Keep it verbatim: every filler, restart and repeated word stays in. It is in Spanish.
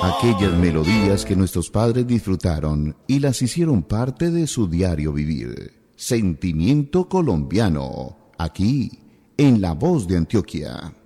Aquellas melodías que nuestros padres disfrutaron y las hicieron parte de su diario vivir. Sentimiento colombiano, aquí, en La Voz de Antioquia.